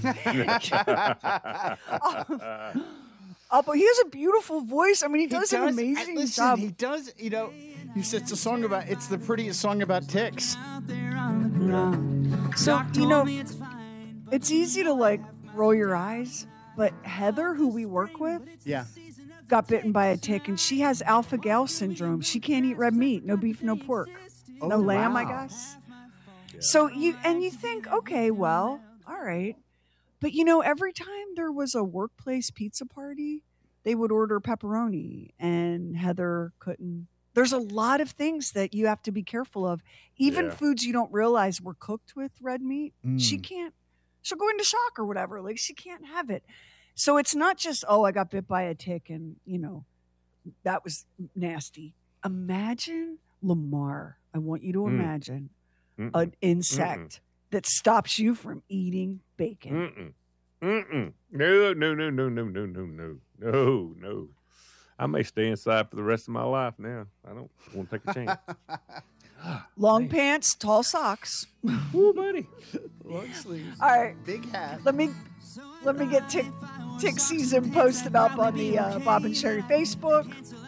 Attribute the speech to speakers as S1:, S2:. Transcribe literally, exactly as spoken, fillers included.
S1: Oh, but he has a beautiful voice. I mean, he does,
S2: he
S1: an
S2: does
S1: amazing
S2: listen,
S1: job.
S2: He does, you know, it's a song about, it's the prettiest song about ticks.
S1: So, you know, it's easy to like roll your eyes, but Heather, who we work with,
S2: Yeah.
S1: got bitten by a tick, and she has alpha-gal syndrome. She can't eat red meat, no beef, no pork,
S2: Oh,
S1: no lamb,
S2: wow.
S1: I guess. Yeah. So you, and you think, okay, well, all right. But, you know, every time there was a workplace pizza party, they would order pepperoni, and Heather couldn't. There's a lot of things that you have to be careful of. Even
S3: Yeah.
S1: foods you don't realize were cooked with red meat.
S2: Mm.
S1: She can't, she'll go into shock or whatever. Like, she can't have it. So it's not just, oh, I got bit by a tick and, you know, that was nasty. Imagine, Lamar, I want you to imagine
S3: Mm.
S1: an insect that stops you from eating bacon.
S3: Mm-mm. Mm-mm. No, no, no, no, no, no, no, no, no, no. I may stay inside for the rest of my life now. I don't want to take a chance.
S1: Long pants, tall socks.
S3: Woo, buddy.
S2: Long sleeves.
S1: All right.
S2: Big hat.
S1: Let me let me get tick tick season posted up on the uh, Bob and Sherry Facebook.